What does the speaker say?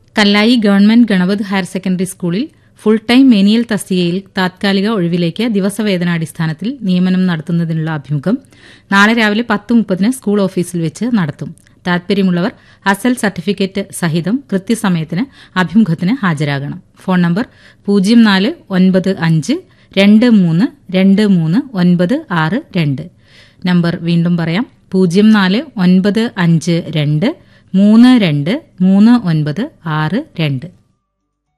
കല്ലായി government Ganapath higher secondary സ്കൂളിൽ full time മേനിയൽ തസ്തികയിൽ താത്കാലിക ഒഴിവിലേക്ക് ദിവസവേതനാടിസ്ഥാനത്തിൽ നിയമനം നടത്തുന്നതിനുള്ള അഭിമുഖം നാളെ രാവിലെ 10:30 സ്കൂൾ ഓഫീസിൽ വെച്ച് നടത്തും. താൽപര്യമുള്ളവർ അസൽ സർട്ടിഫിക്കറ്റ് സഹിതം കൃത്യസമയത്തിന് അഭിമുഖത്തിന് ഹാജരാകണം. Phone number 0495232396. നമ്പർ വീണ്ടും പറയാം, 0495232396.